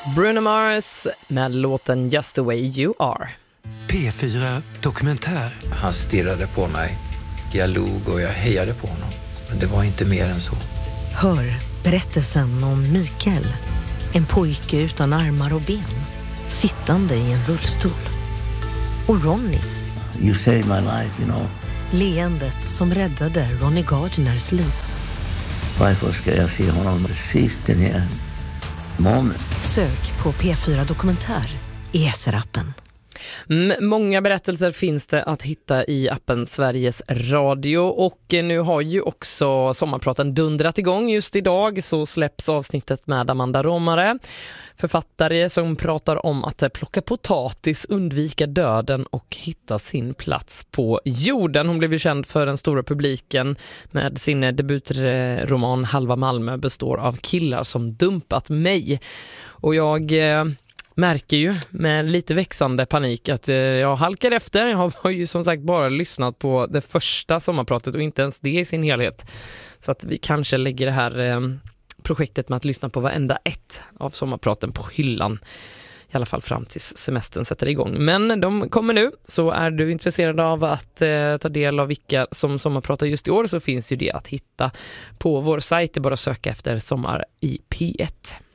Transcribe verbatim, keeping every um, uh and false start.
Bruno Mars med låten Just the way you are. P fyra Dokumentär. Han stirrade på mig. Jag log och jag hejade på honom. Men det var inte mer än så. Hör berättelsen om Mikael. En pojke utan armar och ben. Sittande i en rullstol. Och Ronny. You saved my life, you know. Leendet som räddade Ronny Gardners liv. Varför ska jag se honom precis den här moment? Sök på P fyra Dokumentär i S R-appen. Mm, många berättelser finns det att hitta i appen Sveriges Radio, och nu har ju också sommarpraten dundrat igång. Just idag så släpps avsnittet med Amanda Romare, författare som pratar om att plocka potatis, undvika döden och hitta sin plats på jorden. Hon blev ju känd för den stora publiken med sin debutroman Halva Malmö består av killar som dumpat mig. Och jag märker ju med lite växande panik att jag halkar efter. Jag har ju som sagt bara lyssnat på det första sommarpratet och inte ens det i sin helhet. Så att vi kanske lägger det här eh, projektet med att lyssna på varenda ett av sommarpraten på hyllan. I alla fall fram tills semestern sätter igång. Men de kommer nu, så är du intresserad av att eh, ta del av vilka som sommarpratar just i år, så finns ju det att hitta på vår sajt. Det är bara att söka efter Sommar i P ett.